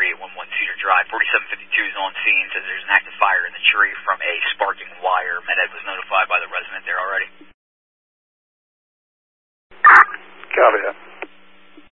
3811 Cedar Drive. 4752 is on scene, says there's an active fire in the tree from a sparking wire. Med-Ed was notified by the resident there already.